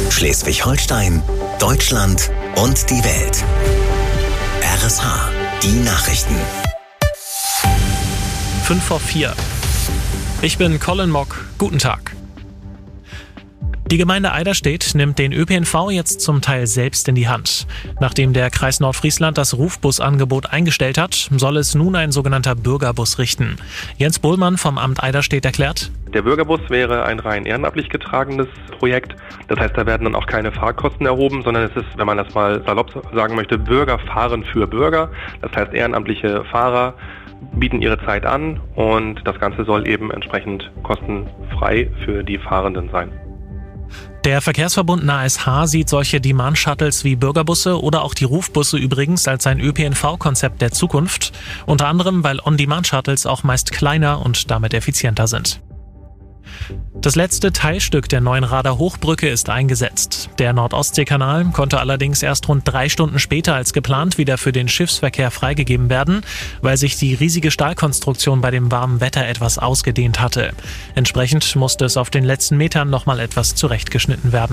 Schleswig-Holstein, Deutschland und die Welt. RSH, die Nachrichten. 5:04. Ich bin Colin Mock. Guten Tag. Die Gemeinde Eiderstedt nimmt den ÖPNV jetzt zum Teil selbst in die Hand. Nachdem der Kreis Nordfriesland das Rufbusangebot eingestellt hat, soll es nun ein sogenannter Bürgerbus richten. Jens Bohlmann vom Amt Eiderstedt erklärt: Der Bürgerbus wäre ein rein ehrenamtlich getragenes Projekt. Das heißt, da werden dann auch keine Fahrkosten erhoben, sondern es ist, wenn man das mal salopp sagen möchte, Bürgerfahren für Bürger. Das heißt, ehrenamtliche Fahrer bieten ihre Zeit an und das Ganze soll eben entsprechend kostenfrei für die Fahrenden sein. Der Verkehrsverbund NASH sieht solche Demand-Shuttles wie Bürgerbusse oder auch die Rufbusse übrigens als ein ÖPNV-Konzept der Zukunft. Unter anderem, weil On-Demand-Shuttles auch meist kleiner und damit effizienter sind. Das letzte Teilstück der neuen Rader Hochbrücke ist eingesetzt. Der Nord-Ostsee-Kanal konnte allerdings erst rund 3 Stunden später als geplant wieder für den Schiffsverkehr freigegeben werden, weil sich die riesige Stahlkonstruktion bei dem warmen Wetter etwas ausgedehnt hatte. Entsprechend musste es auf den letzten Metern nochmal etwas zurechtgeschnitten werden.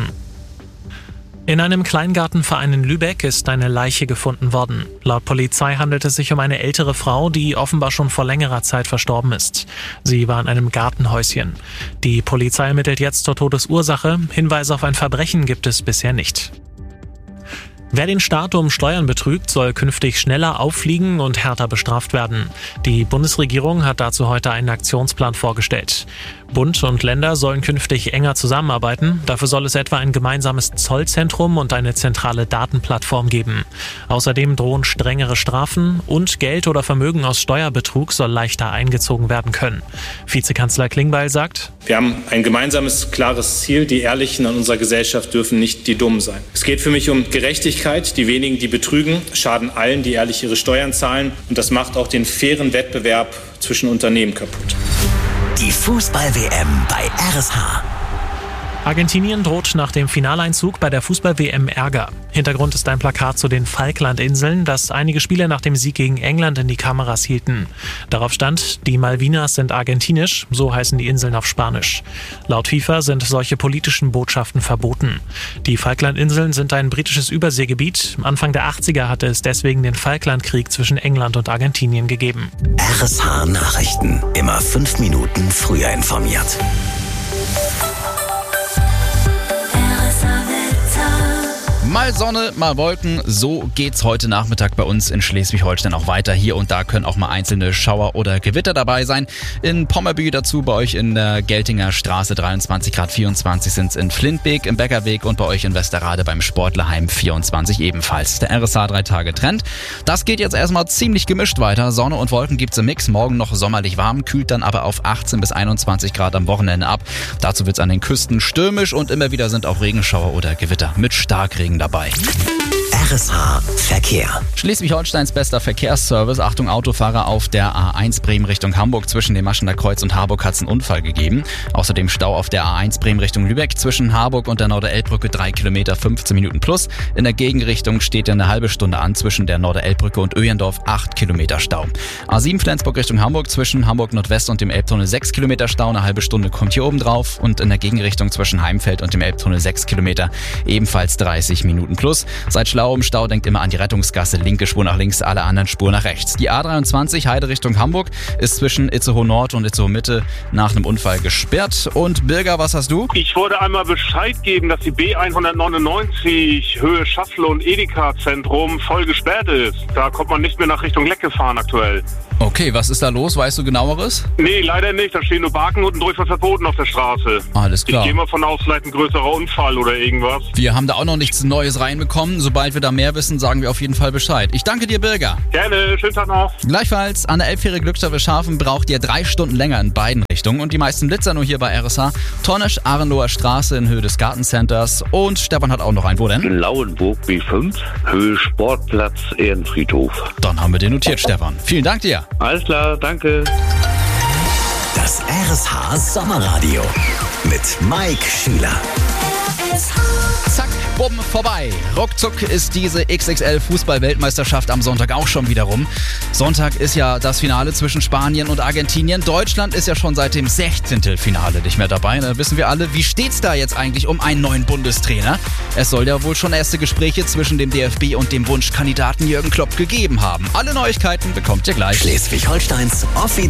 In einem Kleingartenverein in Lübeck ist eine Leiche gefunden worden. Laut Polizei handelt es sich um eine ältere Frau, die offenbar schon vor längerer Zeit verstorben ist. Sie war in einem Gartenhäuschen. Die Polizei ermittelt jetzt zur Todesursache. Hinweise auf ein Verbrechen gibt es bisher nicht. Wer den Staat um Steuern betrügt, soll künftig schneller auffliegen und härter bestraft werden. Die Bundesregierung hat dazu heute einen Aktionsplan vorgestellt. Bund und Länder sollen künftig enger zusammenarbeiten. Dafür soll es etwa ein gemeinsames Zollzentrum und eine zentrale Datenplattform geben. Außerdem drohen strengere Strafen und Geld oder Vermögen aus Steuerbetrug soll leichter eingezogen werden können. Vizekanzler Klingbeil sagt: Wir haben ein gemeinsames, klares Ziel. Die Ehrlichen in unserer Gesellschaft dürfen nicht die Dummen sein. Es geht für mich um Gerechtigkeit. Die wenigen, die betrügen, schaden allen, die ehrlich ihre Steuern zahlen. Und das macht auch den fairen Wettbewerb zwischen Unternehmen kaputt. Die Fußball-WM bei RSH. Argentinien droht nach dem Finaleinzug bei der Fußball-WM Ärger. Hintergrund ist ein Plakat zu den Falklandinseln, das einige Spieler nach dem Sieg gegen England in die Kameras hielten. Darauf stand: Die Malvinas sind argentinisch, so heißen die Inseln auf Spanisch. Laut FIFA sind solche politischen Botschaften verboten. Die Falklandinseln sind ein britisches Überseegebiet. Anfang der 80er hatte es deswegen den Falklandkrieg zwischen England und Argentinien gegeben. RSH Nachrichten. Immer 5 Minuten früher informiert. Mal Sonne, mal Wolken, so geht's heute Nachmittag bei uns in Schleswig-Holstein auch weiter. Hier und da können auch mal einzelne Schauer oder Gewitter dabei sein. In Pommerbü dazu, bei euch in der Geltinger Straße 23 Grad 24 sind's in Flintbeek, im Bäckerweg und bei euch in Westerrade beim Sportlerheim 24 ebenfalls. Der RSH 3-Tage-Trend. Das geht jetzt erstmal ziemlich gemischt weiter. Sonne und Wolken gibt's im Mix. Morgen noch sommerlich warm, kühlt dann aber auf 18 bis 21 Grad am Wochenende ab. Dazu wird's an den Küsten stürmisch und immer wieder sind auch Regenschauer oder Gewitter mit Starkregen dabei. RSH Verkehr. Schleswig-Holsteins bester Verkehrsservice. Achtung, Autofahrer auf der A1 Bremen Richtung Hamburg. Zwischen dem Maschener Kreuz und Harburg hat es einen Unfall gegeben. Außerdem Stau auf der A1 Bremen Richtung Lübeck. Zwischen Harburg und der Norderelbbrücke 3 Kilometer, 15 Minuten plus. In der Gegenrichtung steht eine halbe Stunde an. Zwischen der Norderelbbrücke und Öjendorf 8 Kilometer Stau. A7 Flensburg Richtung Hamburg. Zwischen Hamburg Nordwest und dem Elbtunnel 6 Kilometer Stau. Eine halbe Stunde kommt hier oben drauf. Und in der Gegenrichtung zwischen Heimfeld und dem Elbtunnel 6 Kilometer. Ebenfalls 30 Minuten plus. Seid schlau im Stau, denkt immer an die Rettungsgasse, linke Spur nach links, alle anderen Spur nach rechts. Die A23 Heide Richtung Hamburg ist zwischen Itzehoe Nord und Itzehoe Mitte nach einem Unfall gesperrt. Und Birger, was hast du? Ich wollte einmal Bescheid geben, dass die B199 Höhe Schaffle und Edeka Zentrum voll gesperrt ist. Da kommt man nicht mehr nach Richtung Lecke fahren aktuell. Okay, was ist da los? Weißt du genaueres? Nee, leider nicht. Da stehen nur Barken und ein Durchfall verboten auf der Straße. Alles klar. Ich gehe mal von aus, vielleicht ein größerer Unfall oder irgendwas. Wir haben da auch noch nichts Neues reinbekommen. Sobald wir da mehr wissen, sagen wir auf jeden Fall Bescheid. Ich danke dir, Birger. Gerne, schönen Tag noch. Gleichfalls, an der Elbfähre Glückstadt-Scharfen braucht ihr 3 Stunden länger in beiden Richtungen. Und die meisten Blitzer nur hier bei RSH. Tornisch-Arenloher Straße in Höhe des Gartencenters. Und Stefan hat auch noch einen. Wo denn? In Lauenburg B5, Höhe Sportplatz Ehrenfriedhof. Dann haben wir den notiert, Stefan. Vielen Dank dir. Alles klar, danke. Das RSH Sommerradio mit Mike Schüler. Zack. Bumm, vorbei. Ruckzuck ist diese XXL-Fußball-Weltmeisterschaft am Sonntag auch schon wieder rum. Sonntag ist ja das Finale zwischen Spanien und Argentinien. Deutschland ist ja schon seit dem 16. Finale nicht mehr dabei. Da wissen wir alle, wie steht's da jetzt eigentlich um einen neuen Bundestrainer? Es soll ja wohl schon erste Gespräche zwischen dem DFB und dem Wunschkandidaten Jürgen Klopp gegeben haben. Alle Neuigkeiten bekommt ihr gleich. Schleswig-Holsteins offiziell